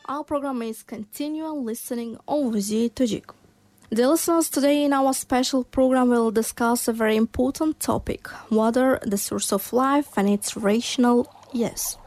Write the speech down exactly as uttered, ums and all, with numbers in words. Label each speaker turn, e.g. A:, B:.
A: Our program is Continual Listening on Visit Tajik. Dear listeners, today in our special program we'll discuss a very important topic, water, the source of life and its rational yes.